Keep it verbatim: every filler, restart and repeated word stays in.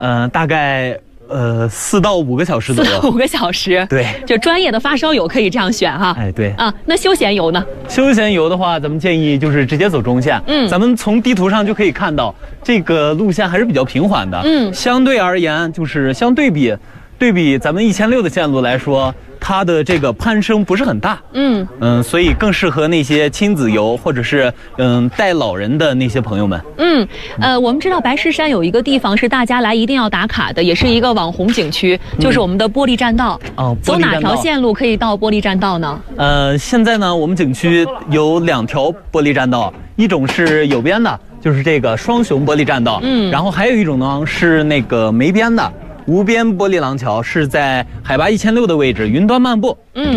呃，大概呃四到五个小时左右。 四到五个小时。 对， 就专业的发烧友可以这样选哈。 哎，对啊，那休闲游呢？ 休闲游的话，咱们建议就是直接走中线。嗯，咱们从地图上就可以看到，这个路线还是比较平缓的。嗯，相对而言，就是相对比。对比咱们一千六的线路来说，它的这个攀升不是很大，嗯嗯，所以更适合那些亲子游或者是嗯带老人的那些朋友们。 嗯，呃，我们知道白石山有一个地方是大家来一定要打卡的，也是一个网红景区，就是我们的玻璃栈道。哦，走哪条线路可以到玻璃栈道呢？ 呃，现在呢，我们景区有两条玻璃栈道，一种是有边的，就是这个双雄玻璃栈道，嗯，然后还有一种呢是那个没边的。无边玻璃廊桥是在海拔一千六的位置，云端漫步。嗯。